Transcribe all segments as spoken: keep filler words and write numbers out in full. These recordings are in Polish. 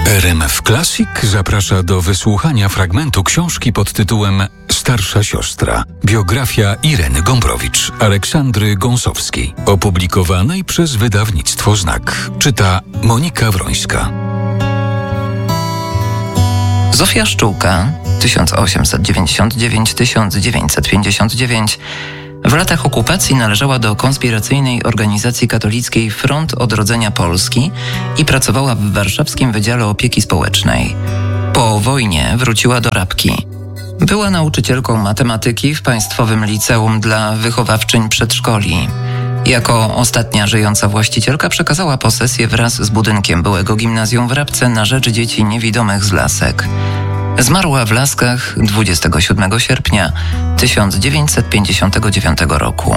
R M F Classic zaprasza do wysłuchania fragmentu książki pod tytułem Starsza siostra. Biografia Ireny Gombrowicz, Aleksandry Gąsowskiej, opublikowanej przez wydawnictwo Znak. Czyta Monika Wrońska. Zofia Szczółka, tysiąc osiemset dziewięćdziesiąt dziewięć do tysiąc dziewięćset pięćdziesiąt dziewięć, w latach okupacji należała do konspiracyjnej organizacji katolickiej Front Odrodzenia Polski i pracowała w warszawskim Wydziale Opieki Społecznej. Po wojnie wróciła do Rabki. Była nauczycielką matematyki w Państwowym Liceum dla Wychowawczyń Przedszkoli. Jako ostatnia żyjąca właścicielka przekazała posesję wraz z budynkiem byłego gimnazjum w Rabce na rzecz dzieci niewidomych z Lasek. Zmarła w Laskach dwudziestego siódmego sierpnia tysiąc dziewięćset pięćdziesiątego dziewiątego roku.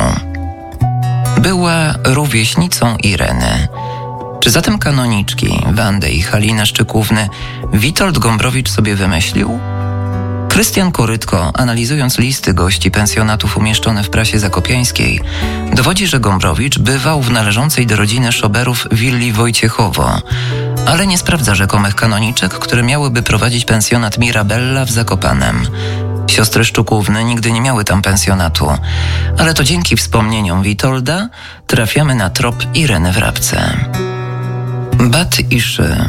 Była rówieśnicą Ireny. Czy zatem kanoniczki Wandę i Halinę Szczykówny Witold Gombrowicz sobie wymyślił? Krystian Korytko, analizując listy gości pensjonatów umieszczone w prasie zakopiańskiej, dowodzi, że Gombrowicz bywał w należącej do rodziny Szoberów willi Wojciechowo, ale nie sprawdza rzekomych kanoniczek, które miałyby prowadzić pensjonat Mirabella w Zakopanem. Siostry Szczukówny nigdy nie miały tam pensjonatu, ale to dzięki wspomnieniom Witolda trafiamy na trop Ireny w Rabce. Bat Iszy.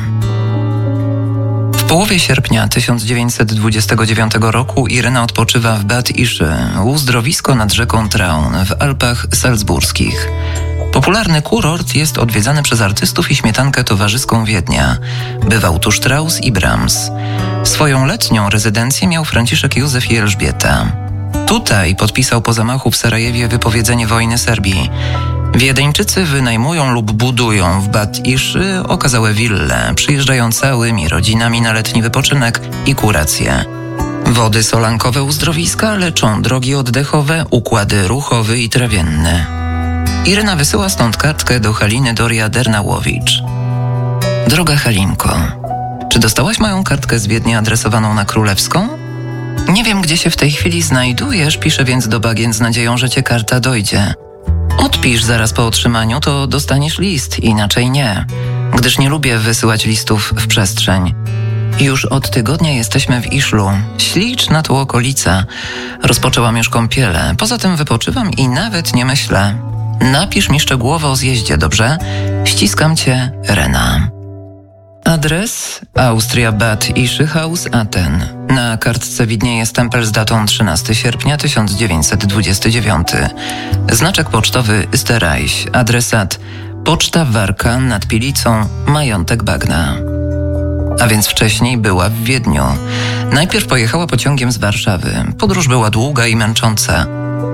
W połowie sierpnia tysiąc dziewięćset dwudziestego dziewiątego roku Irena odpoczywa w Bad Iszy, uzdrowisko nad rzeką Traun w Alpach Salzburskich. Popularny kurort jest odwiedzany przez artystów i śmietankę towarzyską Wiednia. Bywał tu Strauss i Brahms. Swoją letnią rezydencję miał Franciszek Józef i Elżbieta. Tutaj podpisał po zamachu w Sarajewie wypowiedzenie wojny Serbii. Wiedeńczycy wynajmują lub budują w Bad Iszy okazałe wille, przyjeżdżają całymi rodzinami na letni wypoczynek i kuracje. Wody solankowe uzdrowiska leczą drogi oddechowe, układy ruchowy i trawienny. Irena wysyła stąd kartkę do Haliny Doria-Dernałowicz. Droga Halinko, czy dostałaś moją kartkę z Wiednia adresowaną na Królewską? Nie wiem, gdzie się w tej chwili znajdujesz, piszę więc do bagien z nadzieją, że cię karta dojdzie. Odpisz zaraz po otrzymaniu, to dostaniesz list, inaczej nie, gdyż nie lubię wysyłać listów w przestrzeń. Już od tygodnia jesteśmy w Iszlu. Śliczna tu okolica. Rozpoczęłam już kąpiele, poza tym wypoczywam i nawet nie myślę. Napisz mi szczegółowo o zjeździe, dobrze? Ściskam cię, Rena. Adres: Austria Bad Iszy House, Aten. Na kartce widnieje stempel z datą trzynastego sierpnia tysiąc dziewięćset dwudziesty dziewiąty. Znaczek pocztowy Österreich. Adresat: Poczta Warka nad Pilicą, majątek Bagna. A więc wcześniej była w Wiedniu. Najpierw pojechała pociągiem z Warszawy. Podróż była długa i męcząca.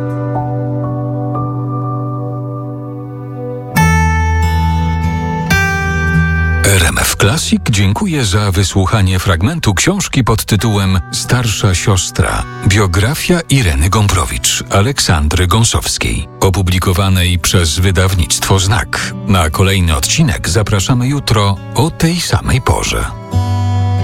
R M F Classic dziękuję za wysłuchanie fragmentu książki pod tytułem Starsza siostra. Biografia Ireny Gombrowicz, Aleksandry Gąsowskiej, opublikowanej przez wydawnictwo Znak. Na kolejny odcinek zapraszamy jutro o tej samej porze.